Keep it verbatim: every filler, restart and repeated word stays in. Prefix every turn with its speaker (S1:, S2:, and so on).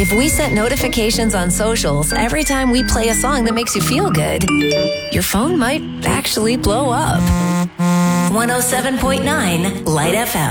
S1: If we sent notifications on socials every time we play a song that makes you feel good, your phone might actually blow up. one oh seven point nine Light F M.